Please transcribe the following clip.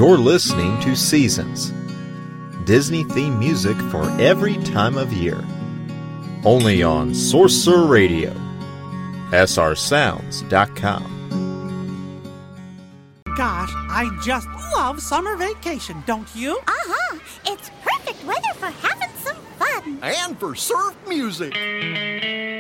You're listening to Seasons, Disney-themed music for every time of year. Only on Sorcerer Radio, srsounds.com. Gosh, I just love summer vacation, don't you? Uh-huh. It's perfect weather for having some fun. And for surf music.